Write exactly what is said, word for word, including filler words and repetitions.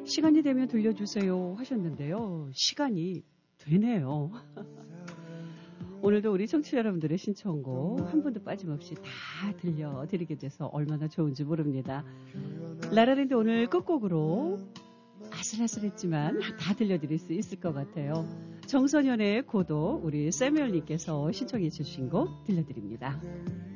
시간이 되면 들려주세요 하셨는데요. 시간이 되네요. 오늘도 우리 청취자 여러분들의 신청곡 한 분도 빠짐없이 다 들려드리게 돼서 얼마나 좋은지 모릅니다. 라라랜드 오늘 끝곡으로 아슬아슬했지만 다 들려드릴 수 있을 것 같아요. 정선현의 고도 우리 세뮤얼님께서 신청해 주신 곡 들려드립니다.